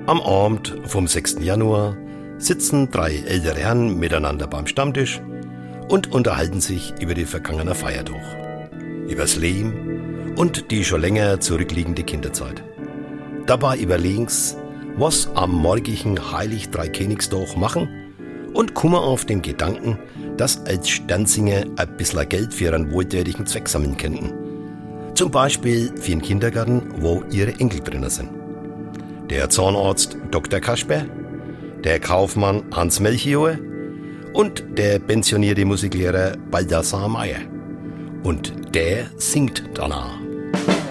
Am Abend vom 6. Januar sitzen 3 ältere Herren miteinander beim Stammtisch und unterhalten sich über die vergangene Feiertag, übers Leben und die schon länger zurückliegende Kinderzeit. Dabei überlegen sie, was am morgigen Heilig-Dreikönigstag machen und kommen auf den Gedanken, dass als Sternsinger ein bisschen Geld für einen wohltätigen Zweck sammeln könnten. Zum Beispiel für den Kindergarten, wo ihre Enkel drinnen sind. Der Zahnarzt Dr. Kasper, der Kaufmann Hans Melchior und der pensionierte Musiklehrer Balthasar Meyer. Und der singt danach.